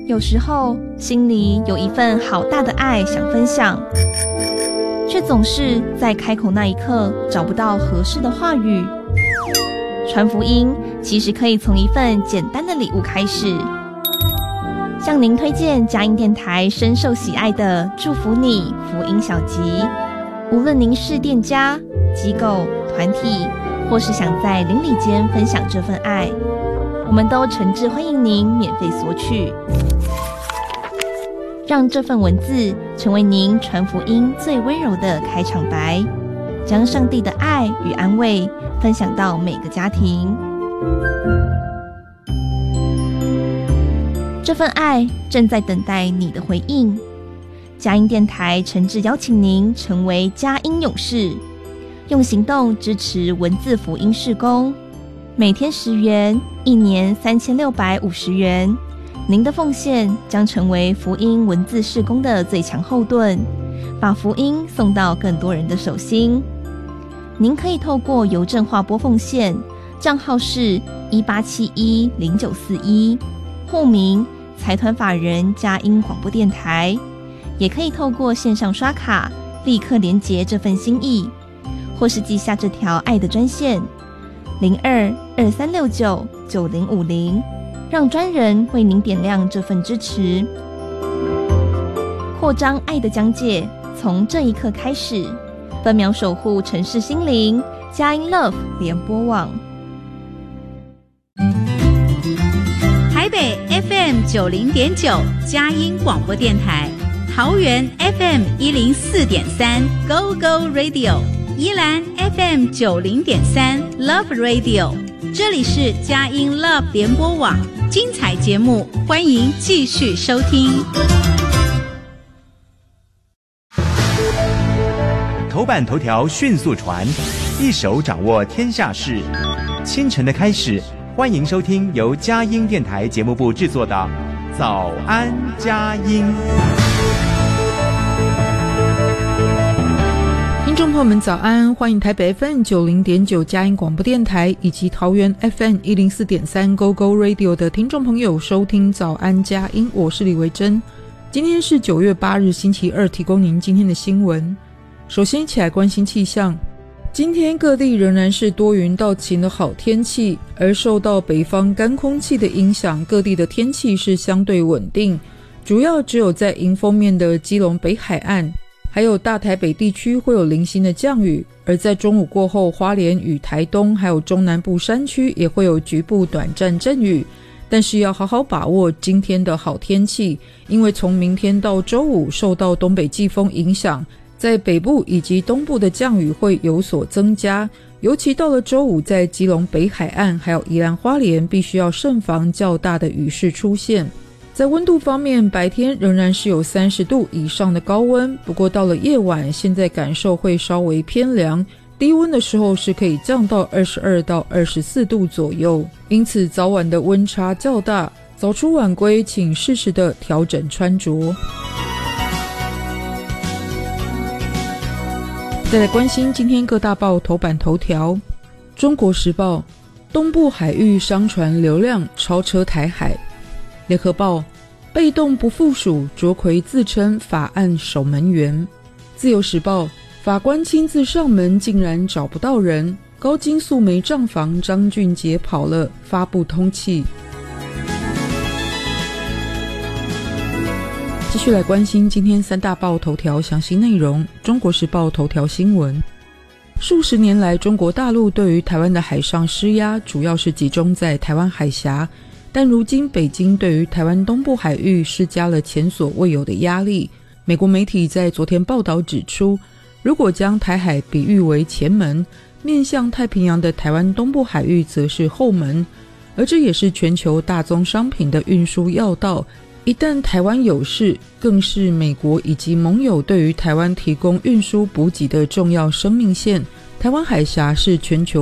有时候心里有一份好大的爱想分享，却总是在开口那一刻找不到合适的话语。传福音其实可以从一份简单的礼物开始。向您推荐佳音电台深受喜爱的祝福你福音小集，无论您是店家、机构、团体，或是想在邻里间分享这份爱，我们都诚挚欢迎您免费索取。让这份文字成为您传福音最温柔的开场白，将上帝的爱与安慰分享到每个家庭。这份爱正在等待你的回应。佳音电台诚挚邀请您成为佳音勇士，用行动支持文字福音事工，每天10元，一年3650元。您的奉献将成为福音文字事工的最强后盾，把福音送到更多人的手心。您可以透过邮政划拨奉献，账号是18710941，户名财团法人佳音广播电台，也可以透过线上刷卡立刻连结这份心意，或是记下这条爱的专线0223699050，让专人为您点亮这份支持。扩张爱的疆界，从这一刻开始，分秒守护城市心灵，佳音 Love 联播网。 台北 FM90.9 佳音广播电台，桃园 FM104.3 Go Go Radio， 宜兰 FM90.3 Love Radio， 这里是佳音 Love 联播网，精彩节目欢迎继续收听。 头版头条迅速传，一手掌握天下事。清晨的开始，欢迎收听由佳音电台节目部制作的《早安佳音》。 听众朋友们早安，欢迎台北 FM90.9 佳音广播电台以及桃园 FM104.3 Go Go Radio 的听众朋友收听早安佳音，我是李维珍。今天是9月8日星期二，提供您今天的新闻。首先一起来关心气象。今天各地仍然是多云到晴的好天气，而受到北方干空气的影响，各地的天气是相对稳定，主要只有在迎风面的基隆北海岸还有大台北地区会有零星的降雨，而在中午过后，花莲与台东还有中南部山区也会有局部短暂阵雨，但是要好好把握今天的好天气，因为从明天到周五受到东北季风影响，在北部以及东部的降雨会有所增加，尤其到了周五，在基隆北海岸还有宜兰花莲必须要慎防较大的雨势出现。在温度方面，白天仍然是有30度以上的高温，不过到了夜晚，现在感受会稍微偏凉，低温的时候是可以降到22到24度左右，因此早晚的温差较大，早出晚归请适时的调整穿着。再来关心今天各大报头版头条。中国时报，东部海域商船流量超车台海。联合报，被动不附属，卓奎自称法案守门员。自由时报，法官亲自上门竟然找不到人，高金素梅账房张俊杰跑了，发布通缉。继续来关心今天3大报头条详细内容。中国时报头条新闻，数十年来中国大陆对于台湾的海上施压主要是集中在台湾海峡，但如今北京对于台湾东部海域施加了前所未有的压力。美国媒体在昨天报道指出，如果将台海比喻为前门，面向太平洋的台湾东部海域则是后门，而这也是全球大宗商品的运输要道。一旦台湾有事，更是美国以及盟友对于台湾提供运输补给的重要生命线。台湾海峡是全球